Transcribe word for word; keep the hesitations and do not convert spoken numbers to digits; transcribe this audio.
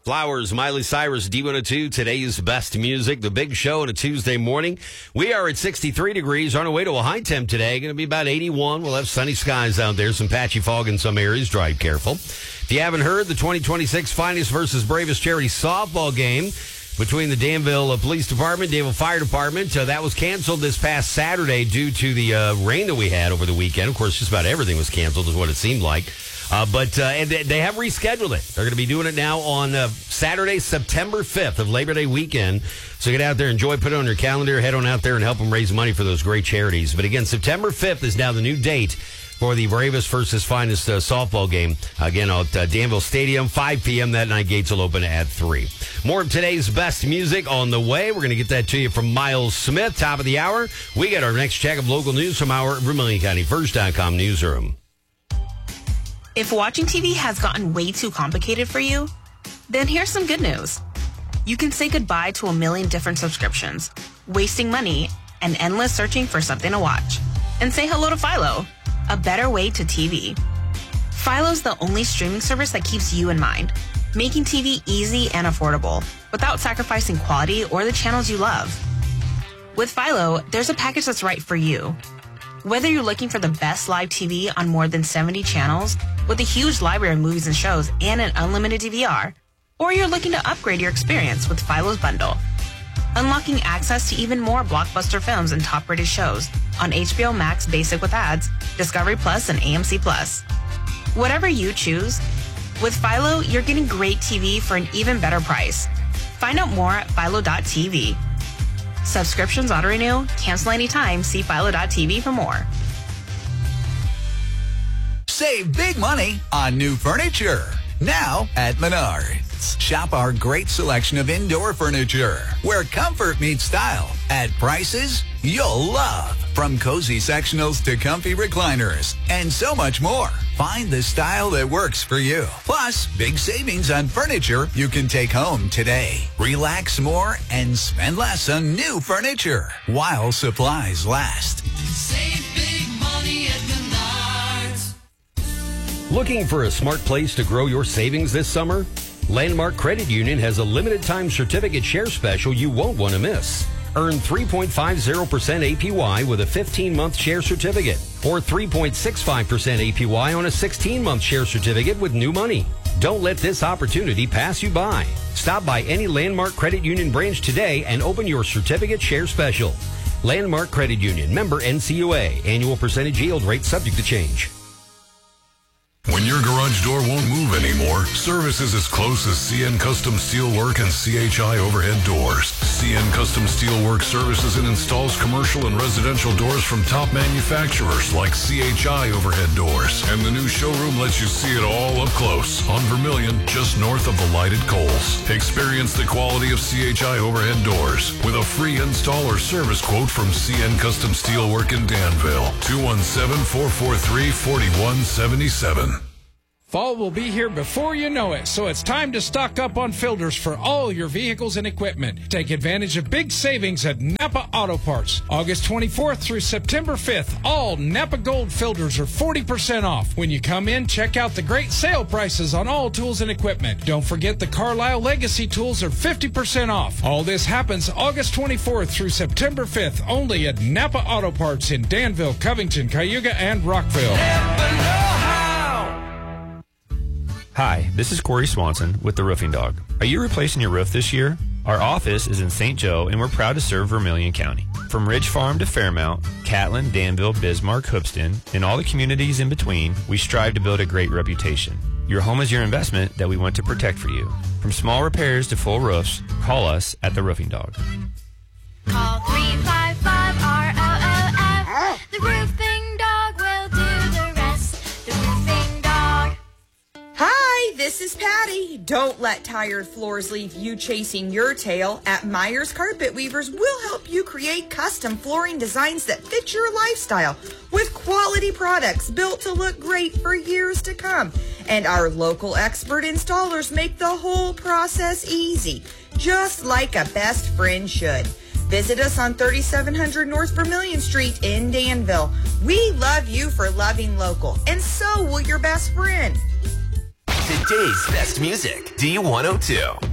Flowers, Miley Cyrus, D one oh two, today's best music, the big show on a Tuesday morning. We are at sixty-three degrees, on our way to a high temp today. Going to be about eighty-one. We'll have sunny skies out there, some patchy fog in some areas. Drive careful. If you haven't heard, the twenty twenty-six Finest versus Bravest Charity softball game between the Danville Police Department, Danville Fire Department, uh, that was canceled this past Saturday due to the uh, rain that we had over the weekend. Of course, just about everything was canceled is what it seemed like. Uh, but uh, and they have rescheduled it. They're going to be doing it now on uh, Saturday, September fifth of Labor Day weekend. So get out there, enjoy, put it on your calendar, head on out there and help them raise money for those great charities. But again, September fifth is now the new date for the Bravest versus Finest uh, softball game. Again, at uh, Danville Stadium, five p.m. that night. Gates will open at three. More of today's best music on the way. We're going to get that to you from Miles Smith, top of the hour. We get our next check of local news from our Vermilion County First dot com newsroom. If watching T V has gotten way too complicated for you, then here's some good news. You can say goodbye to a million different subscriptions, wasting money, and endless searching for something to watch. And say hello to Philo, a better way to T V. Philo's the only streaming service that keeps you in mind, making T V easy and affordable, without sacrificing quality or the channels you love. With Philo, there's a package that's right for you. Whether you're looking for the best live T V on more than seventy channels, with a huge library of movies and shows and an unlimited D V R, or you're looking to upgrade your experience with Philo's bundle, unlocking access to even more blockbuster films and top-rated shows on H B O Max Basic with ads, Discovery Plus, and A M C Plus. Whatever you choose, with Philo, you're getting great T V for an even better price. Find out more at philo dot t v. Subscriptions auto-renew, cancel anytime. See philo dot t v for more. Save big money on new furniture. Now at Menards. Shop our great selection of indoor furniture, where comfort meets style at prices you'll love. From cozy sectionals to comfy recliners and so much more. Find the style that works for you. Plus, big savings on furniture you can take home today. Relax more and spend less on new furniture while supplies last. Save big money at Menards. Looking for a smart place to grow your savings this summer? Landmark Credit Union has a limited time certificate share special you won't want to miss. Earn three point five zero percent A P Y with a fifteen-month share certificate, or three point six five percent A P Y on a sixteen-month share certificate with new money. Don't let this opportunity pass you by. Stop by any Landmark Credit Union branch today and open your certificate share special. Landmark Credit Union, member N C U A. Annual percentage yield rate subject to change. When your garage door won't move anymore, service is as close as C N Custom Steelwork and C H I Overhead Doors. C N Custom Steelwork services and installs commercial and residential doors from top manufacturers like C H I Overhead Doors. And the new showroom lets you see it all up close on Vermilion, just north of the lighted Coles. Experience the quality of C H I Overhead Doors with a free install or service quote from C N Custom Steelwork in Danville. two one seven, four four three, four one seven seven. Fall will be here before you know it, so it's time to stock up on filters for all your vehicles and equipment. Take advantage of big savings at Napa Auto Parts. August twenty-fourth through September fifth, all Napa Gold filters are forty percent off. When you come in, check out the great sale prices on all tools and equipment. Don't forget the Carlisle Legacy tools are fifty percent off. All this happens August twenty-fourth through September fifth, only at Napa Auto Parts in Danville, Covington, Cayuga, and Rockville. Hi, this is Corey Swanson with The Roofing Dog. Are you replacing your roof this year? Our office is in Saint Joe, and we're proud to serve Vermilion County. From Ridge Farm to Fairmount, Catlin, Danville, Bismarck, Hoopston, and all the communities in between, we strive to build a great reputation. Your home is your investment that we want to protect for you. From small repairs to full roofs, call us at The Roofing Dog. Call three five five R O O F. The Roofing Dog will do the rest. The Roofing Dog. Hi, this is Patty. Don't let tired floors leave you chasing your tail. At Myers Carpet Weavers, we'll help you create custom flooring designs that fit your lifestyle with quality products built to look great for years to come. And our local expert installers make the whole process easy, just like a best friend should. Visit us on thirty-seven hundred North Vermilion Street in Danville. We love you for loving local, and so will your best friend. Today's best music, D one oh two.